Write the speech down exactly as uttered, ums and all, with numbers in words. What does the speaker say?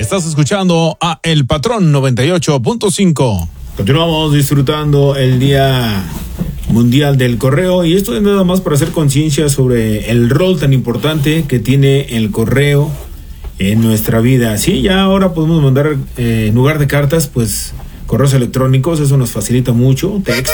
Estás escuchando a El Patrón noventa y ocho punto cinco. Continuamos disfrutando el Día Mundial del Correo, y esto es nada más para hacer conciencia sobre el rol tan importante que tiene el correo en nuestra vida. Sí, ya ahora podemos mandar, eh, en lugar de cartas, pues correos electrónicos. Eso nos facilita mucho, textos.